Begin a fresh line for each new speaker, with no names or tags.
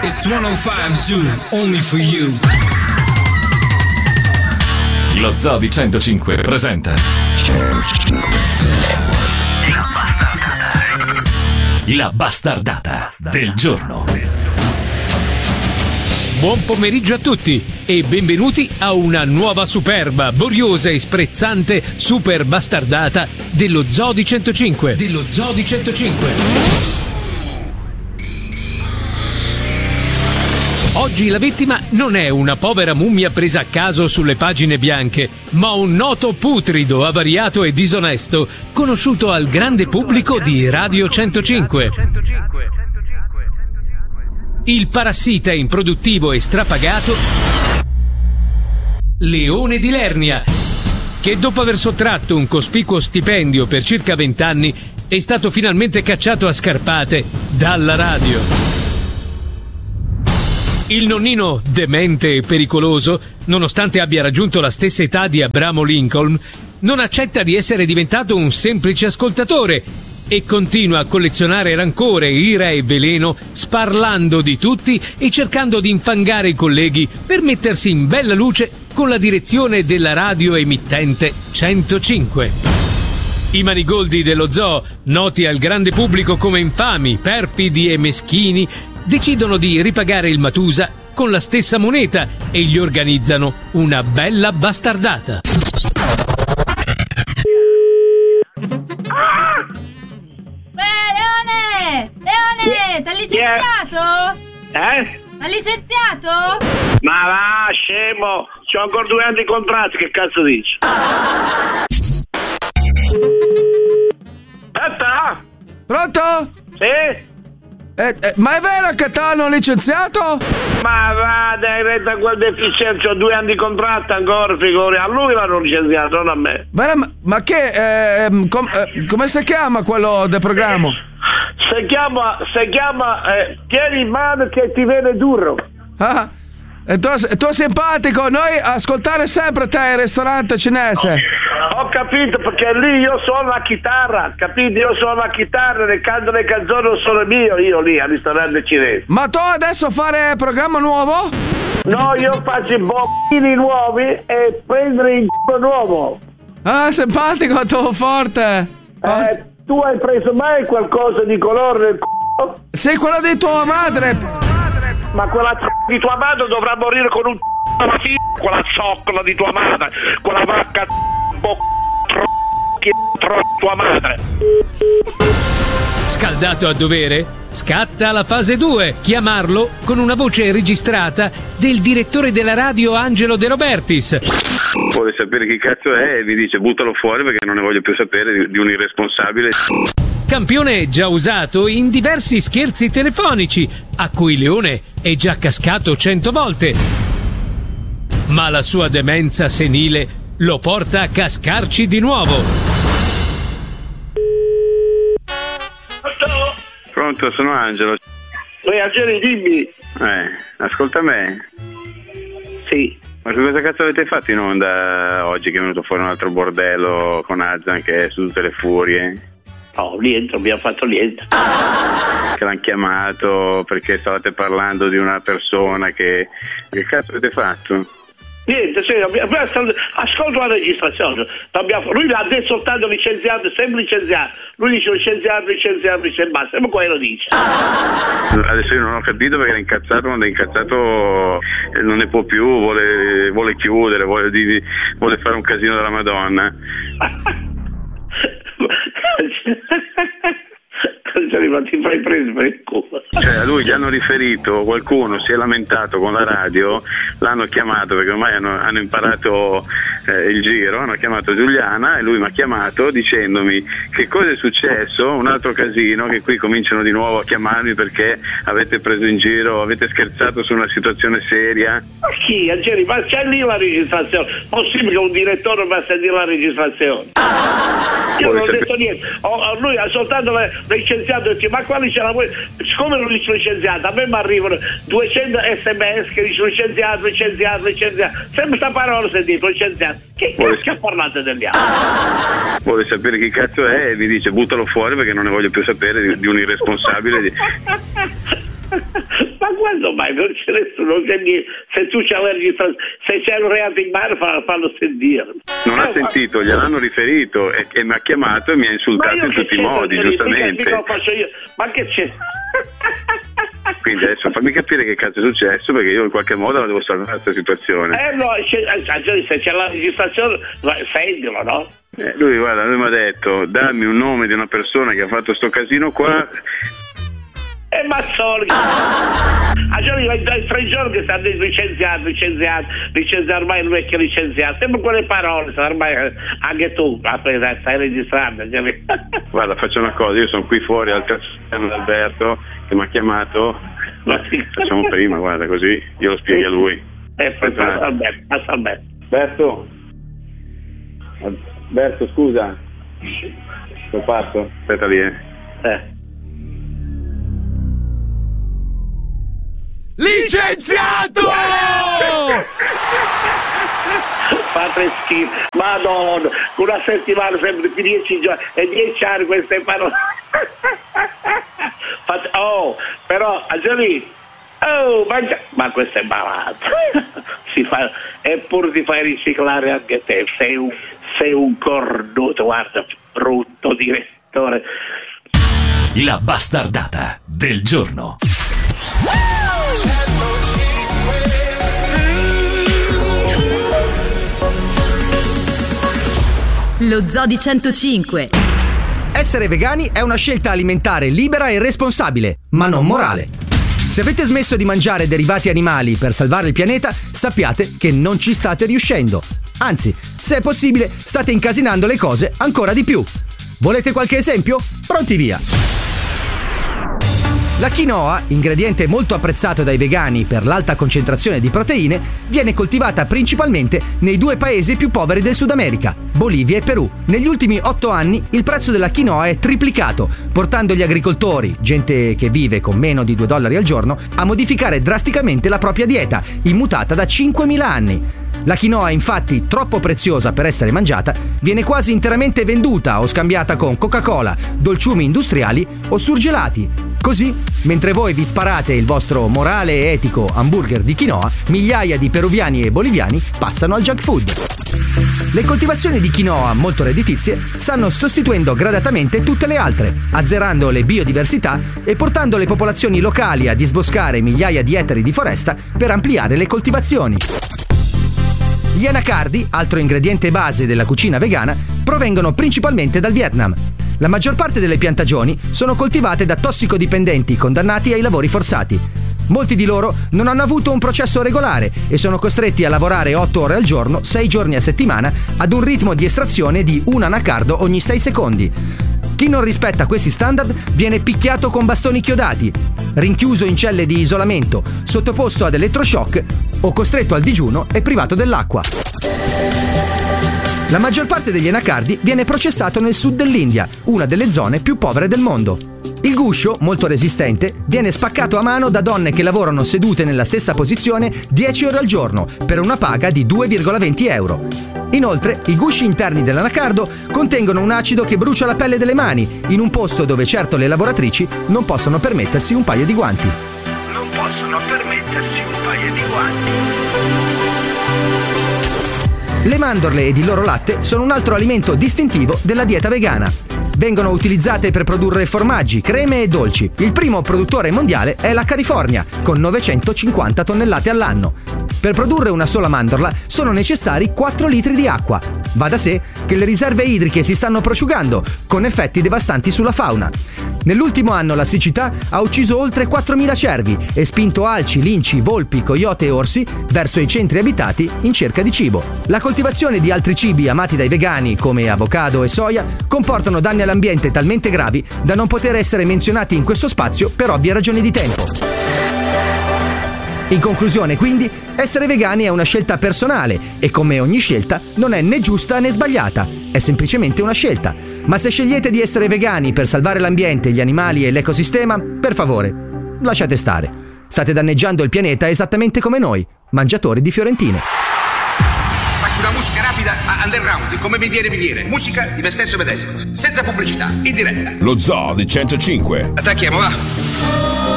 It's 105 Zoo, only for you.
Lo Zoo di 105 presenta La bastardata del giorno.
Buon pomeriggio a tutti e benvenuti a una nuova superba, boriosa e sprezzante super bastardata dello Zoo di 105. Oggi la vittima non è una povera mummia presa a caso sulle pagine bianche, ma un noto putrido, avariato e disonesto, conosciuto al grande pubblico di Radio 105. Il parassita improduttivo e strapagato Leone di Lernia, che dopo aver sottratto un cospicuo stipendio per circa 20 anni è stato finalmente cacciato a scarpate dalla radio. Il nonnino demente e pericoloso, nonostante abbia raggiunto la stessa età di Abramo Lincoln, non accetta di essere diventato un semplice ascoltatore e continua a collezionare rancore, ira e veleno, sparlando di tutti e cercando di infangare i colleghi per mettersi in bella luce con la direzione della radio emittente 105. I manigoldi dello zoo, noti al grande pubblico come infami, perfidi e meschini, decidono di ripagare il Matusa con la stessa moneta e gli organizzano una bella bastardata.
Leone, t'ha licenziato? T'ha licenziato?
Ma va, scemo! C'ho ancora 2 anni di contratto, che cazzo dici? Aspetta!
Pronto?
Sì?
Ma è vero che t'hanno licenziato?
Ma va, dai, retta a quel deficiente, ho 2 anni di contratto ancora, figuri. A lui l'hanno licenziato, non a me.
Ma che, come si chiama quello del programma?
Si chiama tieni in mano che ti viene duro.
Ah, e tu simpatico, noi ascoltare sempre te il ristorante cinese.
Ho capito, perché lì io suono la chitarra, capito? Io suono la chitarra e canto le canzoni sono mio, io lì al ristorante cinese.
Ma tu adesso fare programma nuovo?
No, io faccio i bombini nuovi e prendere il c***o nuovo.
Ah, simpatico, tu forte.
Tu hai preso mai qualcosa di colore nel c***o?
Sì, quello di tua madre.
Ma quella di tua madre dovrà morire con un alla fine, quella zoccola di tua madre, quella vacca tua madre.
Scaldato a dovere, scatta la fase 2, chiamarlo con una voce registrata del direttore della radio Angelo De Robertis.
Vuole sapere chi cazzo è e vi dice buttalo fuori perché non ne voglio più sapere di un irresponsabile.
Campione già usato in diversi scherzi telefonici a cui Leone è già cascato 100 volte. Ma la sua demenza senile lo porta a cascarci di nuovo.
Pronto, sono Angelo.
Angelo, dimmi.
Ascolta me.
Sì.
Ma che cosa cazzo avete fatto in onda oggi che è venuto fuori un altro bordello con Azan che è su tutte le furie?
No, niente, non abbiamo fatto niente.
Che l'hanno chiamato perché stavate parlando di una persona che cazzo avete fatto?
Niente, sì, ascolto la registrazione. Lui l'ha detto soltanto licenziato, sempre licenziato. Lui dice licenziato, basta, ma quello dice.
Adesso io non ho capito perché era incazzato, quando è incazzato non ne può più, vuole chiudere, vuole fare un casino della Madonna.
Ti fai preso per il culo.
Cioè a lui gli hanno riferito, qualcuno si è lamentato con la radio, l'hanno chiamato perché ormai hanno imparato il giro, hanno chiamato Giuliana e lui mi ha chiamato dicendomi che cosa è successo, un altro casino, che qui cominciano di nuovo a chiamarmi perché avete preso in giro, avete scherzato su una situazione seria.
Ma chi? Angeli, ma c'è lì la registrazione? Possibile che un direttore va a sentire la registrazione? Io non ho detto niente, lui ha soltanto licenziato e dice ma quali c'è la voi? Siccome non dice licenziato, a me mi arrivano 200 sms che dice licenziato, sempre sta parola sentito, licenziato. Che parlate degli altri?
Vuole sapere chi cazzo è e vi dice buttalo fuori perché non ne voglio più sapere di un irresponsabile.
Ma quando mai, non c'è nessuno, se tu c'hai la registrazione, se c'è un reato in mano fallo sentire.
Non ha sentito, gliel'hanno riferito e mi ha chiamato e mi ha insultato in tutti i modi, giustamente.
Mica lo faccio io. Ma che c'è?
Quindi adesso fammi capire che cazzo è successo, perché io in qualche modo la devo salvare questa situazione.
No, se c'è la registrazione, sentilo, no?
Lui mi ha detto, dammi un nome di una persona che ha fatto sto casino qua.
E Mazzoli, dai 3 giorni che stanno licenziato, ormai il vecchio licenziato, sempre quelle parole, ormai anche tu, aspetta, stai registrando.
Guarda, faccio una cosa, io sono qui fuori al castello Alberto che mi ha chiamato, facciamo prima, guarda, così io lo spieghi a lui.
Passa Alberto.
Alberto, scusa, sono fatto, aspetta lì.
Licenziato!
Fate schifo, madonna, una settimana sempre più 10 giorni e 10 anni queste parole. Però Angelì, ma questo è malato. Eppure ti fai riciclare anche te, sei un cornuto, guarda, brutto direttore.
La bastardata del giorno.
Lo Zoo di 105.
Essere vegani è una scelta alimentare libera e responsabile, ma non morale. Se avete smesso di mangiare derivati animali per salvare il pianeta, sappiate che non ci state riuscendo. Anzi, se è possibile, state incasinando le cose ancora di più. Volete qualche esempio? Pronti via! La quinoa, ingrediente molto apprezzato dai vegani per l'alta concentrazione di proteine, viene coltivata principalmente nei 2 paesi più poveri del Sud America, Bolivia e Perù. Negli ultimi 8 anni il prezzo della quinoa è triplicato, portando gli agricoltori, gente che vive con meno di $2 al giorno, a modificare drasticamente la propria dieta, immutata da 5.000 anni. La quinoa, infatti, troppo preziosa per essere mangiata, viene quasi interamente venduta o scambiata con Coca-Cola, dolciumi industriali o surgelati. Così, mentre voi vi sparate il vostro morale e etico hamburger di quinoa, migliaia di peruviani e boliviani passano al junk food. Le coltivazioni di quinoa molto redditizie stanno sostituendo gradatamente tutte le altre, azzerando le biodiversità e portando le popolazioni locali a disboscare migliaia di ettari di foresta per ampliare le coltivazioni. Gli anacardi, altro ingrediente base della cucina vegana, provengono principalmente dal Vietnam. La maggior parte delle piantagioni sono coltivate da tossicodipendenti condannati ai lavori forzati. Molti di loro non hanno avuto un processo regolare e sono costretti a lavorare 8 ore al giorno, 6 giorni a settimana, ad un ritmo di estrazione di un anacardo ogni 6 secondi. Chi non rispetta questi standard viene picchiato con bastoni chiodati, rinchiuso in celle di isolamento, sottoposto ad elettroshock o costretto al digiuno e privato dell'acqua. La maggior parte degli anacardi viene processato nel sud dell'India, una delle zone più povere del mondo. Il guscio, molto resistente, viene spaccato a mano da donne che lavorano sedute nella stessa posizione 10 ore al giorno per una paga di 2,20 euro. Inoltre, i gusci interni dell'anacardo contengono un acido che brucia la pelle delle mani, in un posto dove certo le lavoratrici non possono permettersi un paio di guanti. Le mandorle ed il loro latte sono un altro alimento distintivo della dieta vegana. Vengono utilizzate per produrre formaggi, creme e dolci. Il primo produttore mondiale è la California, con 950 tonnellate all'anno. Per produrre una sola mandorla sono necessari 4 litri di acqua. Va da sé che le riserve idriche si stanno prosciugando, con effetti devastanti sulla fauna. Nell'ultimo anno la siccità ha ucciso oltre 4.000 cervi e spinto alci, linci, volpi, coyote e orsi verso i centri abitati in cerca di cibo. La coltivazione di altri cibi amati dai vegani, come avocado e soia, comportano danni all'ambiente talmente gravi da non poter essere menzionati in questo spazio per ovvie ragioni di tempo. In conclusione, quindi, essere vegani è una scelta personale e come ogni scelta non è né giusta né sbagliata, è semplicemente una scelta. Ma se scegliete di essere vegani per salvare l'ambiente, gli animali e l'ecosistema, per favore, lasciate stare. State danneggiando il pianeta esattamente come noi, mangiatori di fiorentine.
Faccio una musica rapida underground, come mi viene. Musica di me stesso e medesimo, senza pubblicità, in diretta.
Lo Zoo di 105.
Attacchiamo, va.